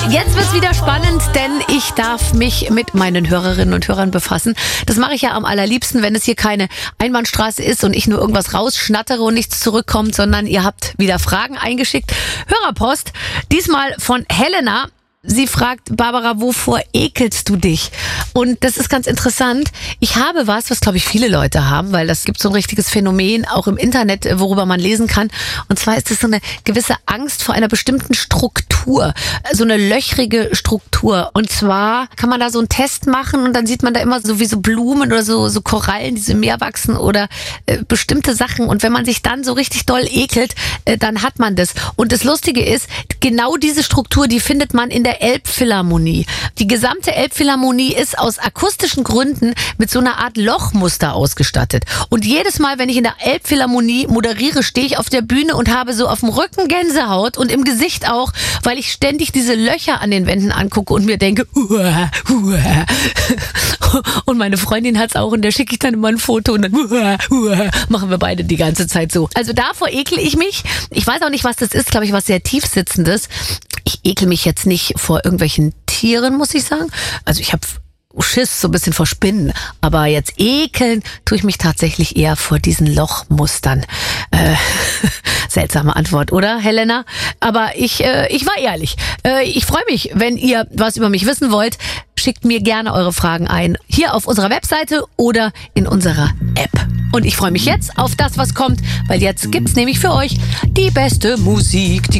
Jetzt wird's wieder spannend, denn ich darf mich mit meinen Hörerinnen und Hörern befassen. Das mache ich ja am allerliebsten, wenn es hier keine Einbahnstraße ist und ich nur irgendwas rausschnattere und nichts zurückkommt, sondern ihr habt wieder Fragen eingeschickt. Hörerpost, diesmal von Helena. Sie fragt, Barbara, wovor ekelst du dich? Und das ist ganz interessant. Ich habe was glaube ich viele Leute haben, weil das gibt so ein richtiges Phänomen, auch im Internet, worüber man lesen kann. Und zwar ist es so eine gewisse Angst vor einer bestimmten Struktur, so eine löchrige Struktur. Und zwar kann man da so einen Test machen und dann sieht man da immer so wie so Blumen oder so Korallen, die im Meer wachsen oder bestimmte Sachen. Und wenn man sich dann so richtig doll ekelt, dann hat man das. Und das Lustige ist, genau diese Struktur, die findet man in der Elbphilharmonie. Die gesamte Elbphilharmonie ist aus akustischen Gründen mit so einer Art Lochmuster ausgestattet. Und jedes Mal, wenn ich in der Elbphilharmonie moderiere, stehe ich auf der Bühne und habe so auf dem Rücken Gänsehaut und im Gesicht auch, weil ich ständig diese Löcher an den Wänden angucke und mir denke, uah, uah. Und meine Freundin hat's auch und der schicke ich dann immer ein Foto und dann machen wir beide die ganze Zeit so. Also davor ekel ich mich. Ich weiß auch nicht, was das ist, glaube ich, was sehr tiefsitzendes. Ich ekel mich jetzt nicht vor irgendwelchen Tieren, muss ich sagen. Also ich habe Schiss so ein bisschen vor Spinnen, aber jetzt ekeln tue ich mich tatsächlich eher vor diesen Lochmustern. Seltsame Antwort, oder, Helena? Aber ich war ehrlich. Ich freue mich, wenn ihr was über mich wissen wollt. Schickt mir gerne eure Fragen ein. Hier auf unserer Webseite oder in unserer App. Und ich freue mich jetzt auf das, was kommt, weil jetzt gibt's nämlich für euch die beste Musik.